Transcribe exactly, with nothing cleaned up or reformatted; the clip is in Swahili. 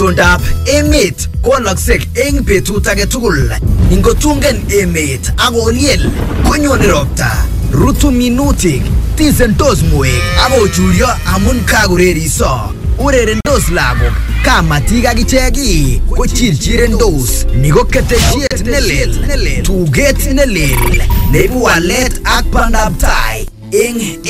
Itondap emet kowalaksei eng betut age tugul. Ingotungen emet ak oliel konyone ropta. Rutu minutik, tisentos moek ak kochuryo amun kakureriso. Urerendos lagok, kamatik ak ichek kochirchirendos. Ni ko ketesiet nelel, tuget nelel, neibu walet ak bandab tai eng